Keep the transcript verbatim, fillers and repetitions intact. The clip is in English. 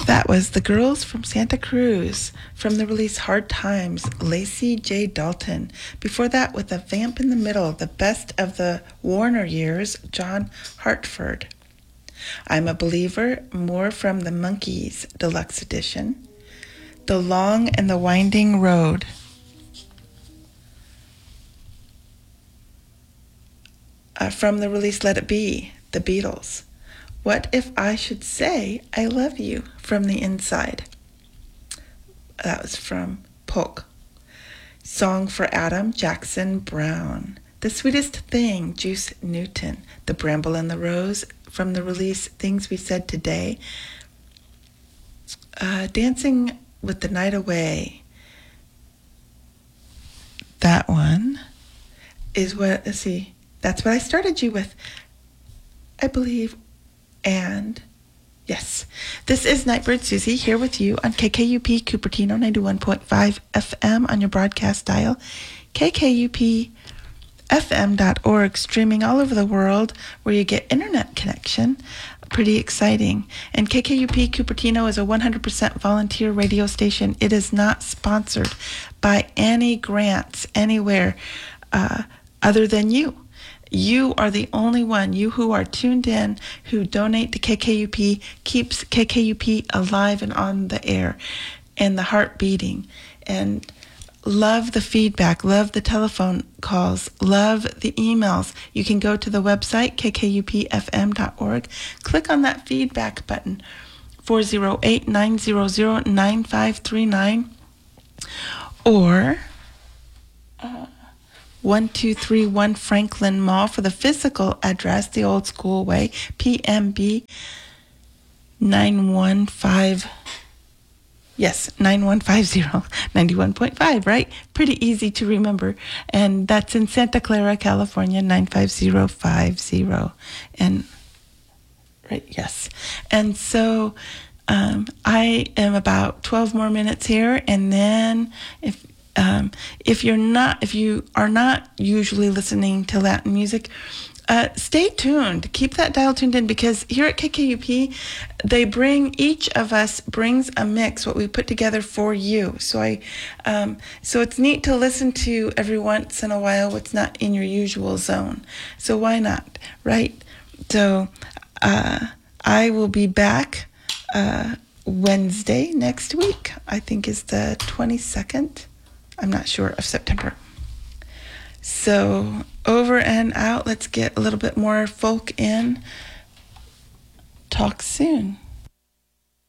That was The Girls from Santa Cruz from the release Hard Times, Lacey J. Dalton. Before that, with A Vamp in the Middle, the best of the Warner years, John Hartford. I'm a Believer, more from the Monkees Deluxe Edition. The Long and the Winding Road. Uh, from the release Let It Be, the Beatles. What If I Should Say I Love You from the Inside. That was from Polk. Song for Adam, Jackson Brown. The Sweetest Thing, Juice Newton. The Bramble and the Rose from the release Things We Said Today. Uh, Dancing with the Night Away. That one is what, let's see, that's what I started you with, I believe. And yes, this is Nightbird Susie here with you on K K U P Cupertino ninety-one point five F M on your broadcast dial, K K U P F M dot org, streaming all over the world where you get internet connection. Pretty exciting. And K K U P Cupertino is a one hundred percent volunteer radio station. It is not sponsored by any grants anywhere uh, other than you. You are the only one, you who are tuned in, who donate to K K U P, keeps K K U P alive and on the air and the heart beating. And love the feedback, love the telephone calls, love the emails. You can go to the website, K K U P F M dot org, click on that feedback button, four oh eight, nine hundred, nine five three nine, or Uh, one two three one Franklin Mall for the physical address, the old school way, P M B nine one five, yes, nine one five zero, ninety-one point five, right? Pretty easy to remember. And that's in Santa Clara, California, nine five zero five zero. And, right, yes. And so um, I am about twelve more minutes here, and then if Um, if you're not, if you are not usually listening to Latin music, uh, stay tuned. Keep that dial tuned in, because here at K K U P, they bring, each of us brings a mix, what we put together for you. So I, um, so it's neat to listen to every once in a while what's not in your usual zone. So why not, right? So uh, I will be back uh, Wednesday next week. I think is the twenty-second. I'm not sure, of September. So over and out. Let's get a little bit more folk in. Talk soon.